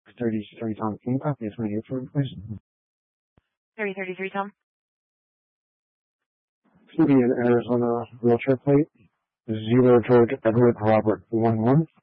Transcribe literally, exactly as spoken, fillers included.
thirty-three Tom. Can you copy this one here for me, please? thirty thirty-three Tom. It's going to be an Arizona wheelchair plate. Zero George Edward Robert one one.